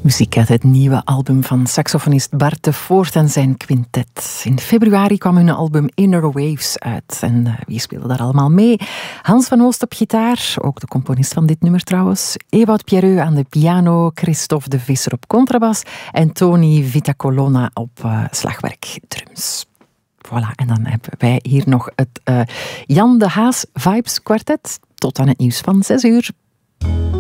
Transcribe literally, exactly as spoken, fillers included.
Muziek uit het nieuwe album van saxofonist Bart de Voort en zijn quintet. In februari kwam hun album Inner Waves uit. En uh, wie speelde daar allemaal mee? Hans van Oost op gitaar, ook de componist van dit nummer trouwens. Ewout Pierreux aan de piano, Christophe de Visser op contrabas en Tony Vitacolona op uh, slagwerkdrums. Voilà, en dan hebben wij hier nog het uh, Jan de Haas Vibes Quartet. Tot aan het nieuws van zes uur.